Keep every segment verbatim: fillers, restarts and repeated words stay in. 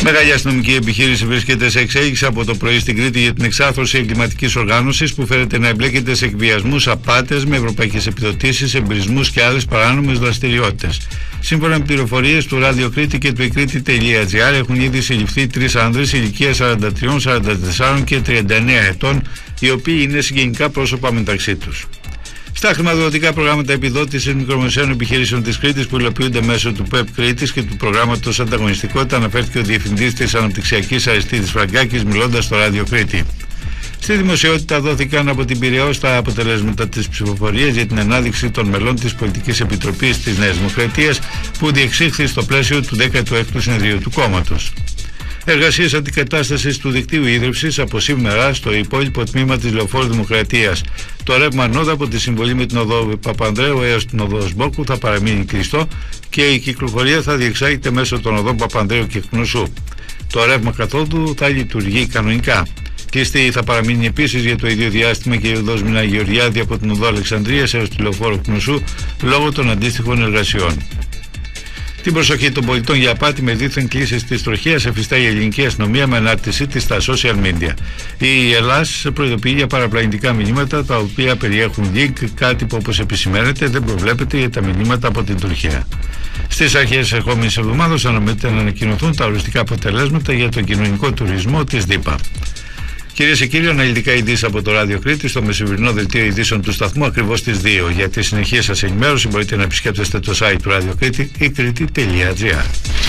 Μεγάλη αστυνομική επιχείρηση βρίσκεται σε εξέλιξη από το πρωί στην Κρήτη για την εξάρθρωση εγκληματικής οργάνωσης που φέρεται να εμπλέκεται σε εκβιασμούς, απάτες με ευρωπαϊκές επιδοτήσεις, εμπειρισμούς και άλλες παράνομες δραστηριότητες. Σύμφωνα με πληροφορίες του Ράδιο Κρήτη και του εκρήτη.gr, έχουν ήδη συλληφθεί τρεις άνδρες ηλικίας σαράντα τρία, σαράντα τέσσερα και τριάντα εννέα ετών, οι οποίοι είναι συγγενικά πρόσωπα μεταξύ τους. Στα χρηματοδοτικά προγράμματα επιδότησης μικρομεσαίων επιχειρήσεων της Κρήτης που υλοποιούνται μέσω του ΠΕΠ Κρήτης και του προγράμματος Ανταγωνιστικότητα, αναφέρθηκε ο Διευθυντής της Αναπτυξιακής Αριστίδης Φραγκάκης μιλώντας στο Ράδιο Κρήτη. Στη δημοσιότητα δόθηκαν από την Πειραιώς τα αποτελέσματα της ψηφοφορίας για την ανάδειξη των μελών της Πολιτικής Επιτροπής της Νέας Δημοκρατίας που διεξήχθη στο πλαίσιο του δέκατου έκτου συνεδρίου του κόμματος. Εργασίες αντικατάστασης του δικτύου ίδρυυσης από σήμερα στο υπόλοιπο τμήμα της Λεωφόρου Δημοκρατίας. Το ρεύμα νόδα από τη συμβολή με την οδό Παπανδρέου έως την οδό Σμπόκου θα παραμείνει κλειστό και η κυκλοφορία θα διεξάγεται μέσω των οδών Παπανδρέου και Κνουσού. Το ρεύμα καθόδου θα λειτουργεί κανονικά. Κλειστή θα παραμείνει επίσης για το ίδιο διάστημα και η οδός Μινά Γεωργιάδη από την οδό Αλεξανδρίας έως τη Λεωφόρο Κνουσού λόγω των αντίστοιχων εργασιών. Την προσοχή των πολιτών για απάτη με δίθεν κλήσεις της τροχέας εφιστά η ελληνική αστυνομία με ανάρτησή της στα social media. Η Ελλάς προειδοποιεί για παραπλανητικά μηνύματα τα οποία περιέχουν link, κάτι που όπως επισημαίνεται δεν προβλέπεται για τα μηνύματα από την τροχέα. Στις αρχές της ερχόμενης εβδομάδας αναμένεται να ανακοινωθούν τα οριστικά αποτελέσματα για τον κοινωνικό τουρισμό της ΔΥΠΑ. Κυρίες και κύριοι, αναλυτικά ειδήσεις από το Ράδιο Κρήτη στο μεσημερινό δελτίο ειδήσεων του σταθμού ακριβώς στις δύο. Για τη συνεχεία σας ενημέρωση μπορείτε να επισκέπτεστε το site του Ράδιο Κρήτη ή κρήτη.gr.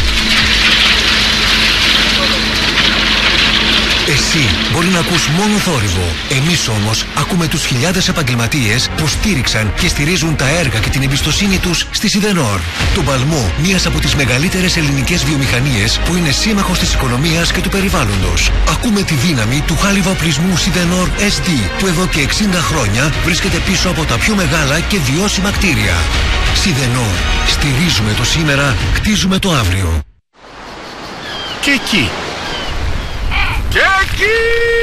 Εσύ μπορεί να ακούς μόνο θόρυβο. Εμείς όμως ακούμε τους χιλιάδες επαγγελματίες που στήριξαν και στηρίζουν τα έργα και την εμπιστοσύνη τους στη Σιδενόρ. Τον παλμό μιας από τις μεγαλύτερες ελληνικές βιομηχανίες που είναι σύμμαχος της οικονομίας και του περιβάλλοντος. Ακούμε τη δύναμη του χάλιβα οπλισμού Σιδενόρ ες ντι που εδώ και εξήντα χρόνια βρίσκεται πίσω από τα πιο μεγάλα και βιώσιμα κτίρια. Σιδενόρ. Στηρίζουμε το σήμερα, χτίζουμε το αύριο. Και εκεί. Και εκεί!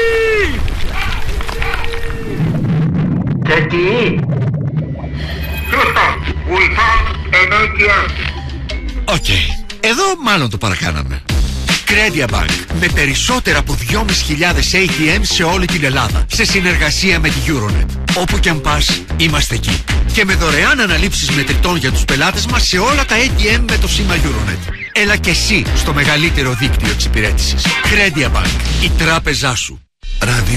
Και εκεί! Houston, we found an έι τι εμ. Οκ, εδώ μάλλον το παρακάναμε. Credia Bank, με περισσότερα από δυόμισι χιλιάδες έι τι εμ σε όλη την Ελλάδα, σε συνεργασία με τη Euronet. Όπου κι αν πας, είμαστε εκεί. Και με δωρεάν αναλήψεις μετρητών για τους πελάτες μας σε όλα τα έι τι εμ με το σήμα Euronet. Έλα και εσύ στο μεγαλύτερο δίκτυο εξυπηρέτησης. Credia Bank, η τράπεζά σου. Ράδιο